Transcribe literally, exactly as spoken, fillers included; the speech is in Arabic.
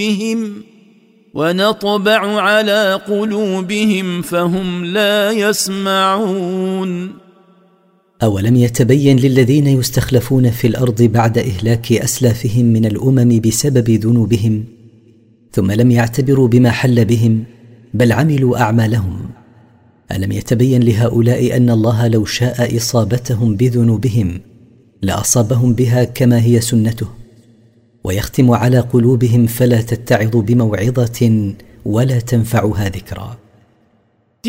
بهم ونطبع على قلوبهم فهم لا يسمعون. أولم يتبين للذين يستخلفون في الأرض بعد إهلاك أسلافهم من الأمم بسبب ذنوبهم ثم لم يعتبروا بما حل بهم بل عملوا أعمالهم؟ ألم يتبين لهؤلاء أن الله لو شاء إصابتهم بذنوبهم لأصابهم بها كما هي سنته، ويختم على قلوبهم فلا تتعظ بموعظة ولا تنفعها ذكرى.